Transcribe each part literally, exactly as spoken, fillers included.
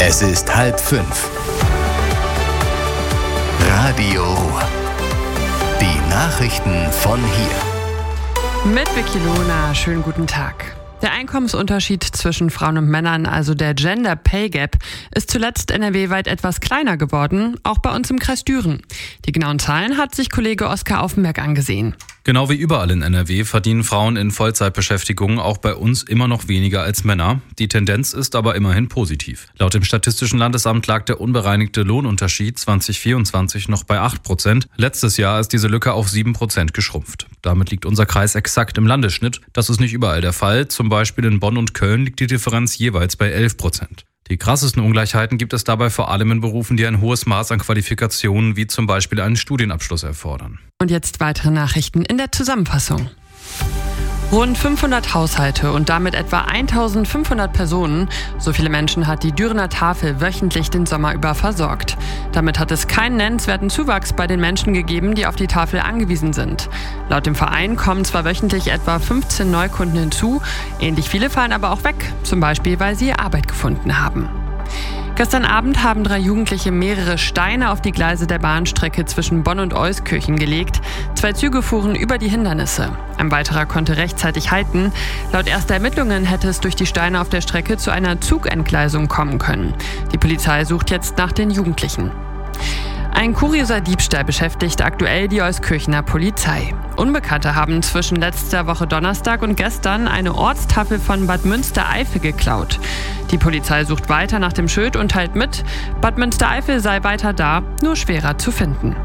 Es ist halb fünf. Radio Ruhr. Die Nachrichten von hier. Mit Vicky Lohner, schönen guten Tag. Der Einkommensunterschied zwischen Frauen und Männern, also der Gender Pay Gap, ist zuletzt N R W-weit etwas kleiner geworden, auch bei uns im Kreis Düren. Die genauen Zahlen hat sich Kollege Oskar Aufenberg angesehen. Genau wie überall in N R W verdienen Frauen in Vollzeitbeschäftigung auch bei uns immer noch weniger als Männer. Die Tendenz ist aber immerhin positiv. Laut dem Statistischen Landesamt lag der unbereinigte Lohnunterschied zwanzig vierundzwanzig noch bei acht Prozent. Letztes Jahr ist diese Lücke auf sieben Prozent geschrumpft. Damit liegt unser Kreis exakt im Landesschnitt. Das ist nicht überall der Fall. Zum Beispiel in Bonn und Köln liegt die Differenz jeweils bei elf Prozent. Die krassesten Ungleichheiten gibt es dabei vor allem in Berufen, die ein hohes Maß an Qualifikationen wie zum Beispiel einen Studienabschluss erfordern. Und jetzt weitere Nachrichten in der Zusammenfassung. Rund fünfhundert Haushalte und damit etwa eintausendfünfhundert Personen, so viele Menschen hat die Dürener Tafel wöchentlich den Sommer über versorgt. Damit hat es keinen nennenswerten Zuwachs bei den Menschen gegeben, die auf die Tafel angewiesen sind. Laut dem Verein kommen zwar wöchentlich etwa fünfzehn Neukunden hinzu, ähnlich viele fallen aber auch weg, zum Beispiel weil sie Arbeit gefunden haben. Gestern Abend haben drei Jugendliche mehrere Steine auf die Gleise der Bahnstrecke zwischen Bonn und Euskirchen gelegt. Zwei Züge fuhren über die Hindernisse. Ein weiterer konnte rechtzeitig halten. Laut erster Ermittlungen hätte es durch die Steine auf der Strecke zu einer Zugentgleisung kommen können. Die Polizei sucht jetzt nach den Jugendlichen. Ein kurioser Diebstahl beschäftigt aktuell die Euskirchener Polizei. Unbekannte haben zwischen letzter Woche Donnerstag und gestern eine Ortstafel von Bad Münstereifel geklaut. Die Polizei sucht weiter nach dem Schild und teilt mit, Bad Münstereifel sei weiter da, nur schwerer zu finden.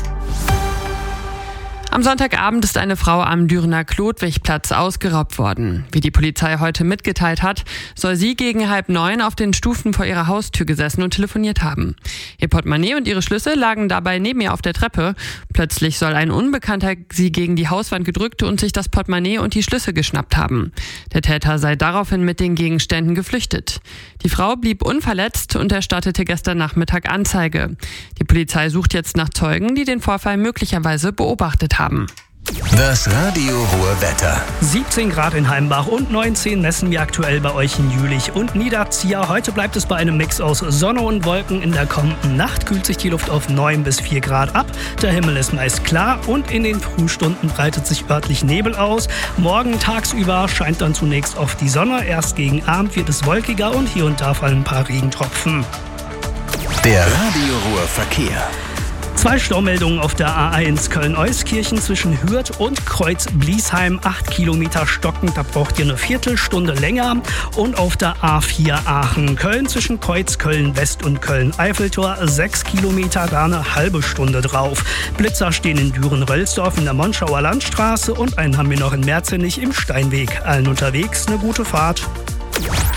Am Sonntagabend ist eine Frau am Dürener Klodwigplatz ausgeraubt worden. Wie die Polizei heute mitgeteilt hat, soll sie gegen halb neun auf den Stufen vor ihrer Haustür gesessen und telefoniert haben. Ihr Portemonnaie und ihre Schlüssel lagen dabei neben ihr auf der Treppe. Plötzlich soll ein Unbekannter sie gegen die Hauswand gedrückt und sich das Portemonnaie und die Schlüssel geschnappt haben. Der Täter sei daraufhin mit den Gegenständen geflüchtet. Die Frau blieb unverletzt und erstattete gestern Nachmittag Anzeige. Die Polizei sucht jetzt nach Zeugen, die den Vorfall möglicherweise beobachtet haben. haben. Das Radio Ruhr Wetter. siebzehn Grad in Heimbach und neunzehn messen wir aktuell bei euch in Jülich und Niederzieher. Heute bleibt es bei einem Mix aus Sonne und Wolken. In der kommenden Nacht kühlt sich die Luft auf neun bis vier Grad ab. Der Himmel ist meist klar und in den Frühstunden breitet sich örtlich Nebel aus. Morgen tagsüber scheint dann zunächst oft die Sonne. Erst gegen Abend wird es wolkiger und hier und da fallen ein paar Regentropfen. Der Radio Ruhr Verkehr. Zwei Staumeldungen auf der A eins Köln-Euskirchen zwischen Hürth und Kreuz-Bliesheim. Acht Kilometer stockend, da braucht ihr eine Viertelstunde länger. Und auf der A vier Aachen-Köln zwischen Kreuz-Köln-West und Köln-Eiffeltor. Sechs Kilometer, da eine halbe Stunde drauf. Blitzer stehen in Düren-Rölsdorf in der Monschauer Landstraße und einen haben wir noch in Merzenich im Steinweg. Allen unterwegs eine gute Fahrt.